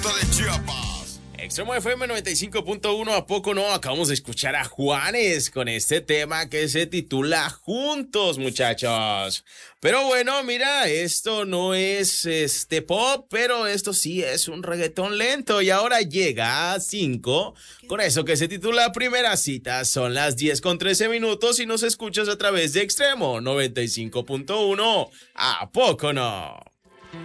de Chiapas. Extremo FM 95.1, ¿a poco no? Acabamos de escuchar a Juanes con este tema que se titula Juntos, muchachos. Pero bueno, mira, esto no es pop, pero esto sí es un reggaetón lento. Y ahora llega a 5 con eso que se titula Primera Cita. Son las 10:13 y nos escuchas a través de Extremo 95.1. ¿A poco no?